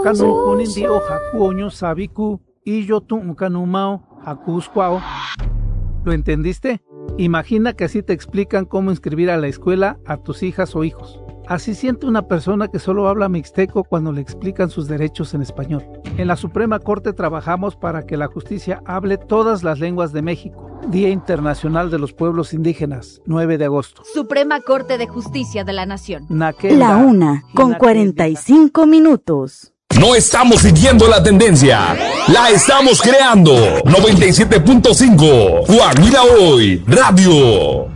Kanu kunindio haku oño sabiku y yo tu kanumao hakusquao. ¿Lo entendiste? Imagina que así te explican cómo inscribir a la escuela a tus hijas o hijos. Así siente una persona que solo habla mixteco cuando le explican sus derechos en español. En la Suprema Corte trabajamos para que la justicia hable todas las lenguas de México. Día Internacional de los Pueblos Indígenas, 9 de agosto. Suprema Corte de Justicia de la Nación. La 1:45 minutos. No estamos siguiendo la tendencia, la estamos creando. 97.5, Coahuila Hoy, Radio.